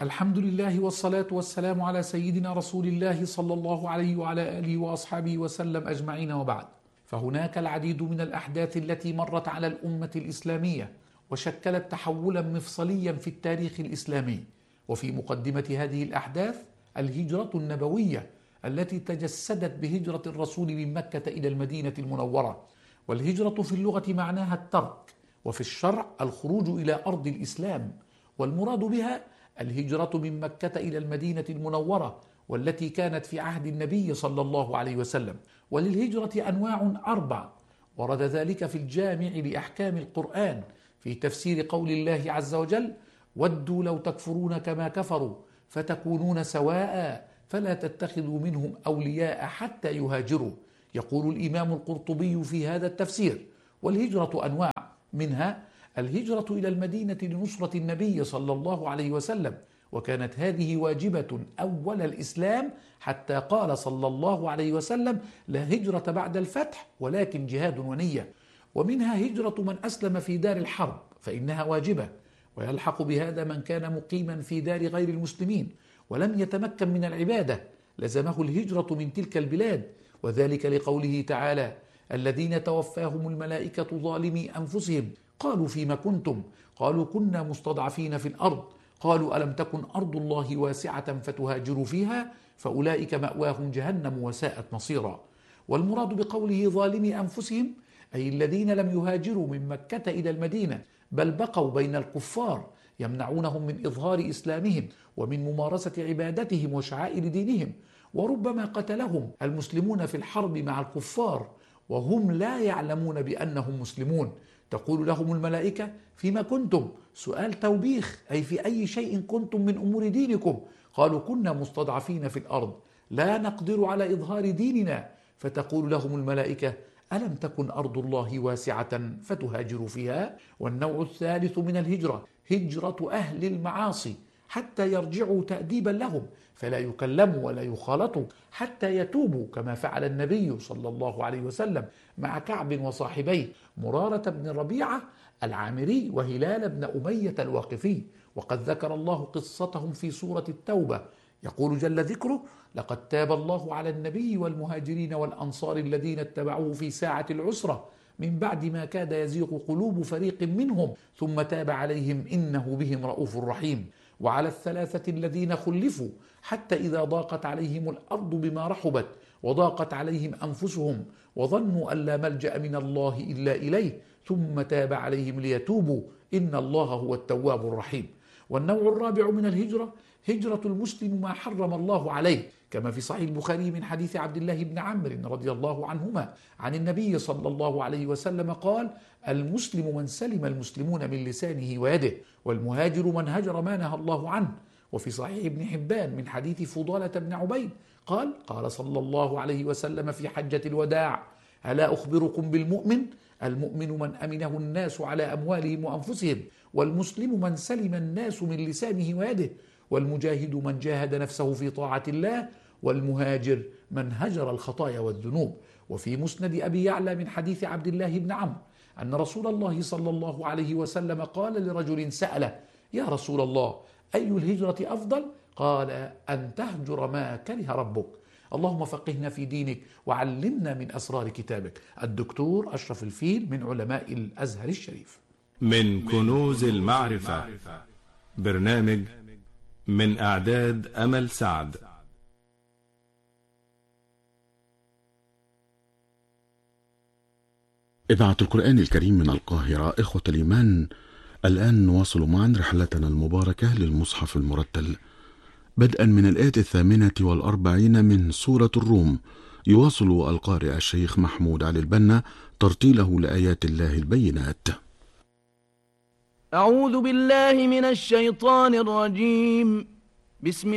الحمد لله والصلاة والسلام على سيدنا رسول الله صلى الله عليه وعلى آله وأصحابه وسلم أجمعين، وبعد. فهناك العديد من الأحداث التي مرت على الأمة الإسلامية وشكلت تحولا مفصليا في التاريخ الإسلامي، وفي مقدمة هذه الأحداث الهجرة النبوية التي تجسدت بهجرة الرسول من مكة إلى المدينة المنورة. والهجرة في اللغة معناها الترك، وفي الشرع الخروج إلى أرض الإسلام، والمراد بها الهجرة من مكة إلى المدينة المنورة، والتي كانت في عهد النبي صلى الله عليه وسلم. وللهجرة أنواع 4 ورد ذلك في الجامع لأحكام القرآن في تفسير قول الله عز وجل: ودوا لو تكفرون كما كفروا فتكونون سواء فلا تتخذوا منهم أولياء حتى يهاجروا. يقول الإمام القرطبي في هذا التفسير: والهجرة أنواع، منها الهجرة إلى المدينة لنصرة النبي صلى الله عليه وسلم، وكانت هذه واجبة أول الإسلام حتى قال صلى الله عليه وسلم: لا هجرة بعد الفتح ولكن جهاد ونية. ومنها هجرة من أسلم في دار الحرب فإنها واجبة، ويلحق بهذا من كان مقيما في دار غير المسلمين ولم يتمكن من العبادة، لزمه الهجرة من تلك البلاد، وذلك لقوله تعالى: الذين توفاهم الملائكة ظالمي أنفسهم قالوا فيما كنتم؟ قالوا كنا مستضعفين في الأرض، قالوا ألم تكن أرض الله واسعة فتهاجروا فيها فأولئك مأواهم جهنم وساءت مصيرا. والمراد بقوله ظالمي أنفسهم أي الذين لم يهاجروا من مكة إلى المدينة، بل بقوا بين الكفار يمنعونهم من إظهار إسلامهم ومن ممارسة عبادتهم وشعائر دينهم، وربما قتلهم المسلمون في الحرب مع الكفار وهم لا يعلمون بأنهم مسلمون. تقول لهم الملائكة: فيما كنتم؟ سؤال توبيخ، أي في أي شيء كنتم من أمور دينكم؟ قالوا كنا مستضعفين في الأرض لا نقدر على إظهار ديننا. فتقول لهم الملائكة: ألم تكن أرض الله واسعة فتهاجروا فيها؟ والنوع الثالث من الهجرة هجرة أهل المعاصي حتى يرجعوا تأديبا لهم، فلا يكلموا ولا يخالطوا حتى يتوبوا، كما فعل النبي صلى الله عليه وسلم مع كعب وصاحبيه مرارة بن ربيعة العامري وهلال بن أمية الواقفي، وقد ذكر الله قصتهم في سورة التوبة. يقول جل ذكره: لقد تاب الله على النبي والمهاجرين والأنصار الذين اتبعوه في ساعة العسرة من بعد ما كاد يزيغ قلوب فريق منهم ثم تاب عليهم إنه بهم رؤوف رحيم. وعلى الثلاثة الذين خلفوا حتى إذا ضاقت عليهم الأرض بما رحبت وضاقت عليهم أنفسهم وظنوا أن لا ملجأ من الله إلا إليه ثم تاب عليهم ليتوبوا إن الله هو التواب الرحيم. والنوع الرابع من الهجرة هجرة المسلم ما حرم الله عليه، كما في صحيح البخاري من حديث عبد الله بن عمرو رضي الله عنهما عن النبي صلى الله عليه وسلم قال: المسلم من سلم المسلمون من لسانه ويده، والمهاجر من هجر ما نهى الله عنه. وفي صحيح ابن حبان من حديث فضالة بن عبيد قال: قال صلى الله عليه وسلم في حجة الوداع: ألا أخبركم بالمؤمن؟ المؤمن من أمنه الناس على أموالهم وأنفسهم، والمسلم من سلم الناس من لسانه ويده، والمجاهد من جاهد نفسه في طاعة الله، والمهاجر من هجر الخطايا والذنوب. وفي مسند أبي يعلى من حديث عبد الله بن عمرو أن رسول الله صلى الله عليه وسلم قال لرجل سأله: يا رسول الله، أي الهجرة أفضل؟ قال: أن تهجر ما كره ربك. اللهم فقهنا في دينك وعلمنا من أسرار كتابك. الدكتور أشرف الفيل من علماء الأزهر الشريف. من كنوز المعرفة، برنامج من إعداد أمل سعد. إذاعة القرآن الكريم من القاهرة. إخوة الإيمان، الآن نواصل معا رحلتنا المباركة للمصحف المرتل بدءا من الآية 48 من سورة الروم. يواصل القارئ الشيخ محمود علي البنا ترتيله لآيات الله البينات. أعوذ بالله من الشيطان الرجيم. بسم